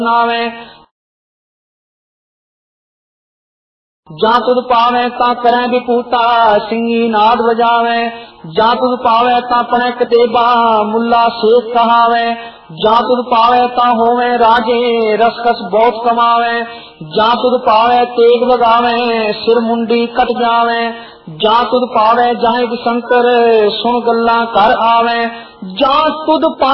नावे जा तुद पावे ता करे विपूता सिंगी नाद बजावे जा तुद पावे ता पने कतेबा मुल्ला शेख कहावे जा तुद पावे ता होवे राजे रसकस बहुत कमावे जा तुद पावे तेग बगावे सिर मुंडी कट जावे जा तुद पावे जाहिद शंकर सुन गल्ला कर आवे जा तुद